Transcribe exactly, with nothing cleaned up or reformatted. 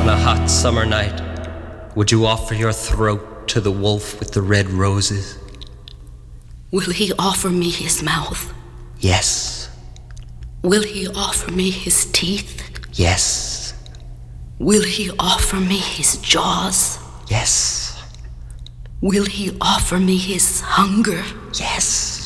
on a hot summer night, would you offer your throat to the wolf with the red roses? Will he offer me his mouth? Yes. Will he offer me his teeth? Yes. Will he offer me his jaws? Yes. Will he offer me his hunger? Yes.